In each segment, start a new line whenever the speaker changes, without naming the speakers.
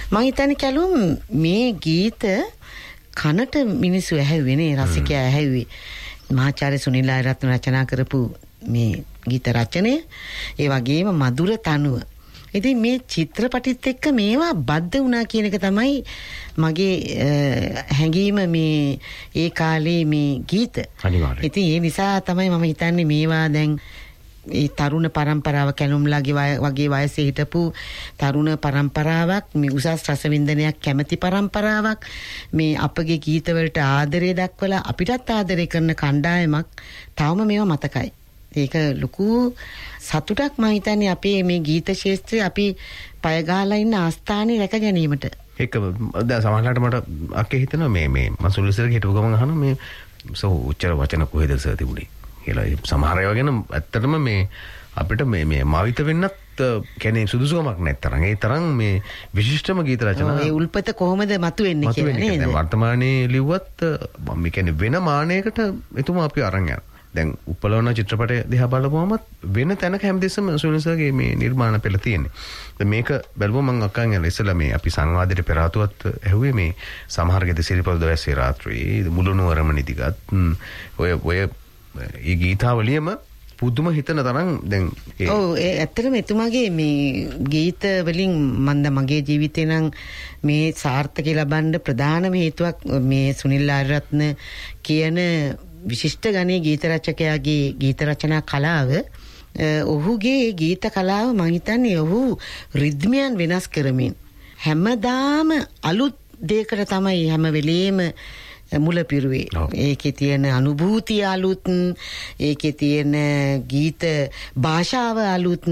මම හිතන්නේ කැලුම් මේ ගීත කනට මිනිස්සු ඇහැව්වේ නේ රසිකයා ඇහැව්වේ. මහාචාර්ය සුනිල් ආයරත්න රචනා කරපු මේ ගීත රචනය ඒ වගේම මధుර තනුව. ඉතින් මේ චිත්‍රපටිත් එක්ක මේවා බද්ධ වුණා කියන එක තමයි මගේ හැඟීම මේ ඒ කාලේ මේ ගීත.
අනිවාර්යයෙන්.
ඉතින් ඒ නිසා තමයි මම හිතන්නේ මේවා දැන් ඒ තරුණ පරම්පරාව කැලුම්ලාගේ වගේ වයසේ හිටපු තරුණ පරම්පරාවක් මේ උසස් රසවින්දනයක් කැමති පරම්පරාවක් මේ අපගේ ගීතවලට ආදරය දක්වලා අපිටත් ආදරය කරන කණ්ඩායමක් තවම මේවා මතකයි. ඒක ලොකු සතුටක් මම හිතන්නේ අපේ මේ ගීත ශාස්ත්‍රයේ අපි පය ගහලා ඉන්න ආස්ථානේ රැක ගැනීමට.
ඒක දැන් සමහරවිට මට අක්කේ හිතෙනවා මේ මසුලිසරගේ හිටපු ගමන් අහනවා මේ උච්චර වචන කොහෙද සර් තිබුණේ කියලා. සමහර ඒවා ගැන ඇත්තටම මේ අපිට මේ මාවිත වෙන්නත් කියන්නේ සුදුසුකමක් නැත්තරම් ඒ තරම් මේ විශිෂ්ටම ගීත රචනා
ඒ උල්පත කොහොමද මතුවෙන්නේ කියලා නේද?
වර්තමානයේ ලිව්වත් මේ කියන්නේ වෙන මානයකට එතුමා අපි අරන් යනවා. දැන් උපලවන චිත්‍රපටය දිහා බලපුවම වෙන තැනක හැමදෙස්සම සුනිල්සර්ගේ මේ නිර්මාණ පෙළ තියෙන්නේ. දැන් මේක බැලුවම මම අක්කන් යලා ඉස්සලා මේ අපි සංවාදයට පෙර ආතුවත් ඇහුවේ මේ සමහර ගෙද සිරිපල් දවසේ රාත්‍රියේ මුළුණුවරම නිදිගත් ඔය ඒ ගීතාවලියම පුදුම හිතන තරම් දැන්
ඔව් ඒ ඇත්තටම එතුමාගේ මේ ගීත වලින් මගේ ජීවිතේ නම් මේ සාර්ථකයි ලබන්න ප්‍රධානම හේතුවක් මේ සුනිල් ආරියරත්න කියන විශිෂ්ට ගණයේ ගීත රචකයාගේ ගීත රචනා කලාව ඔහුගේ ගීත කලාව මම හිතන්නේ ඔහු රිද්මයන් වෙනස් කරමින් හැමදාම අලුත් දෙයකට තමයි හැම වෙලේම මුල පිරුවේ. ඒකේ තියෙන අනුභූතිය අලුත්, ඒකේ තියෙන ගීත භාෂාව අලුත්.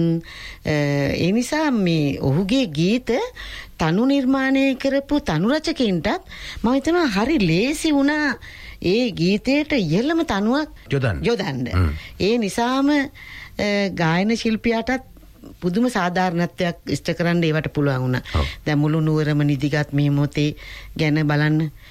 ඒ නිසා මේ ඔහුගේ ගීත තනු නිර්මාණය කරපු තනු රචකයින්ටත් මම හිතනවා හරි ලේසි වුණා ඒ ගීතයට ඉහළම තනුවක් යොදන්න. ඒ නිසාම ගායන ශිල්පියාටත් පුදුම සාධාරණත්වයක් ඉෂ්ට කරන්න ඒවට පුළුවන් වුණා. දැන් මුළු නුවරම නිදිගත් මේ මොහොතේ ගැන බලන්න